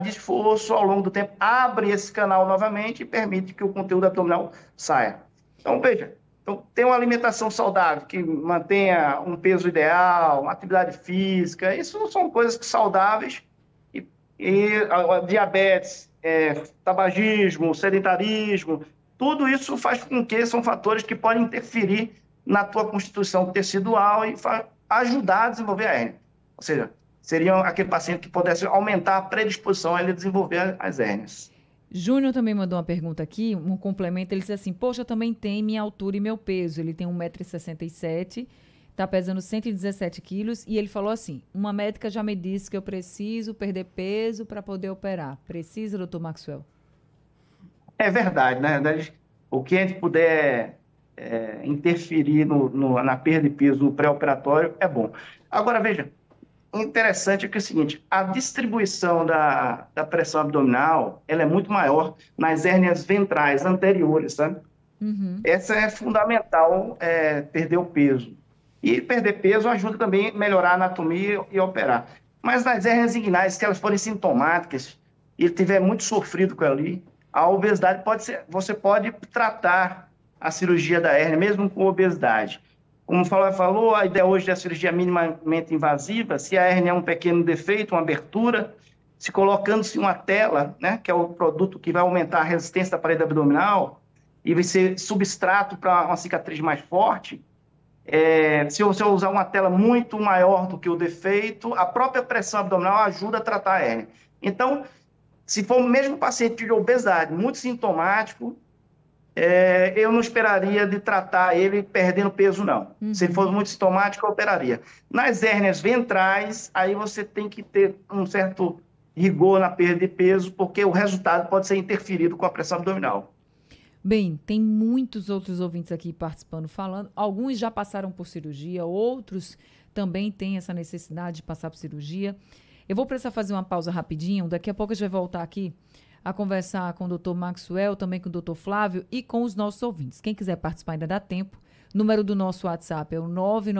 de esforço, ao longo do tempo, abre esse canal novamente e permite que o conteúdo abdominal saia. Então, veja, então, ter uma alimentação saudável, que mantenha um peso ideal, uma atividade física, isso são coisas saudáveis. E a diabetes, tabagismo, sedentarismo, tudo isso faz com que são fatores que podem interferir na tua constituição tecidual e ajudar a desenvolver a hérnia. Ou seja, seriam aquele paciente que pudesse aumentar a predisposição a ele desenvolver as hérnias. Júnior também mandou uma pergunta aqui, um complemento. Ele disse assim: poxa, também tem minha altura e meu peso. Ele tem 1,67 m, está pesando 117 quilos. E ele falou assim: uma médica já me disse que eu preciso perder peso para poder operar. Precisa, doutor Maxwell? É verdade, né? O que a gente puder interferir na perda de peso no pré-operatório é bom. Agora, veja, interessante é que é o seguinte: a distribuição da pressão abdominal ela é muito maior nas hérnias ventrais anteriores, sabe? Uhum. Essa é fundamental, perder o peso. E perder peso ajuda também a melhorar a anatomia e operar. Mas nas hérnias inguinais, se elas forem sintomáticas e ele tiver muito sofrido com ela ali, a obesidade você pode tratar a cirurgia da hérnia, mesmo com obesidade. Como falou, a ideia hoje é a cirurgia minimamente invasiva, se a hérnia é um pequeno defeito, uma abertura, se colocando-se uma tela, né, que é o produto que vai aumentar a resistência da parede abdominal e vai ser substrato para uma cicatriz mais forte. Se você usar uma tela muito maior do que o defeito, a própria pressão abdominal ajuda a tratar a hérnia. Então, se for o mesmo paciente de obesidade, muito sintomático, eu não esperaria de tratar ele perdendo peso, não. Uhum. Se ele for muito sintomático, eu operaria. Nas hérnias ventrais, aí você tem que ter um certo rigor na perda de peso, porque o resultado pode ser interferido com a pressão abdominal. Bem, tem muitos outros ouvintes aqui participando, falando. Alguns já passaram por cirurgia, outros também têm essa necessidade de passar por cirurgia. Eu vou precisar fazer uma pausa rapidinho. Daqui a pouco a gente vai voltar aqui a conversar com o Dr. Maxwell, também com o Dr. Flávio e com os nossos ouvintes. Quem quiser participar ainda dá tempo. O número do nosso WhatsApp é o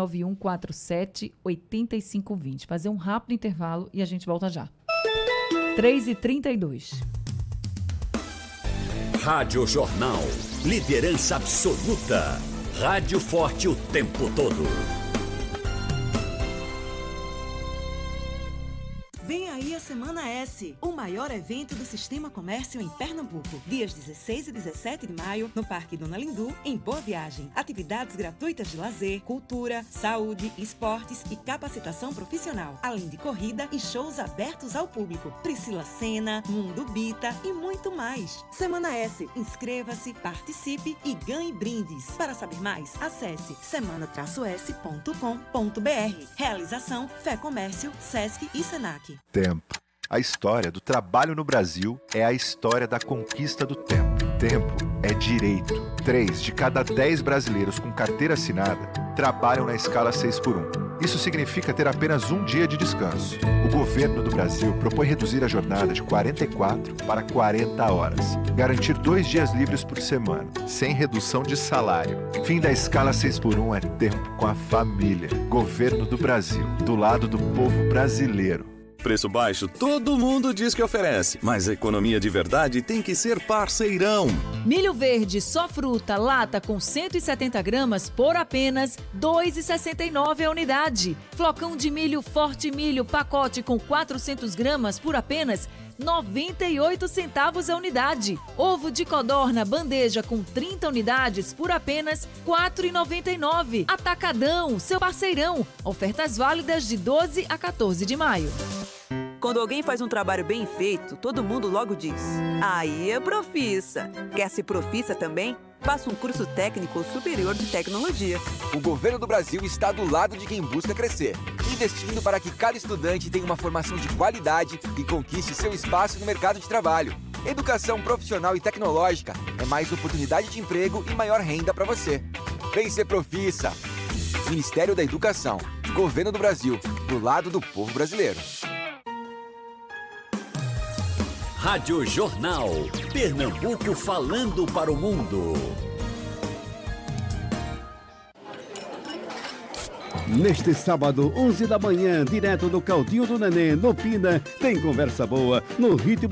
991478520. Fazer um rápido intervalo e a gente volta já. 3h32. Rádio Jornal. Liderança absoluta. Rádio forte o tempo todo. Vem aí a Semana S, o maior evento do Sistema Comércio em Pernambuco. Dias 16 e 17 de maio, no Parque Dona Lindu, em Boa Viagem. Atividades gratuitas de lazer, cultura, saúde, esportes e capacitação profissional. Além de corrida e shows abertos ao público. Priscila Senna, Mundo Bita e muito mais. Semana S, inscreva-se, participe e ganhe brindes. Para saber mais, acesse semana-s.com.br. Realização Fé Comércio, Sesc e Senac. Tempo. A história do trabalho no Brasil é a história da conquista do tempo. Tempo é direito. 3 de cada 10 brasileiros com carteira assinada trabalham na escala 6x1. Isso significa ter apenas um dia de descanso. O governo do Brasil propõe reduzir a jornada de 44 para 40 horas. Garantir 2 dias livres por semana, sem redução de salário. Fim da escala 6x1 é tempo com a família. Governo do Brasil, do lado do povo brasileiro. Preço baixo, todo mundo diz que oferece, mas a economia de verdade tem que ser parceirão. Milho verde, só fruta, lata com 170 gramas por apenas R$ 2,69 a unidade. Flocão de milho Forte Milho, pacote com 400 gramas por apenas 98 centavos a unidade. Ovo de codorna bandeja com 30 unidades por apenas R$ 4,99. Atacadão, seu parceirão. Ofertas válidas de 12 a 14 de maio. Quando alguém faz um trabalho bem feito, todo mundo logo diz: aí é profissa. Quer ser profissa também? Faça um curso técnico ou superior de tecnologia. O governo do Brasil está do lado de quem busca crescer, investindo para que cada estudante tenha uma formação de qualidade e conquiste seu espaço no mercado de trabalho. Educação profissional e tecnológica é mais oportunidade de emprego e maior renda para você. Vem ser profissa. Ministério da Educação, Governo do Brasil, do lado do povo brasileiro. Rádio Jornal. Pernambuco falando para o mundo. Neste sábado, 11 da manhã, direto do Caldinho do Nenê, no Pina, tem conversa boa, no ritmo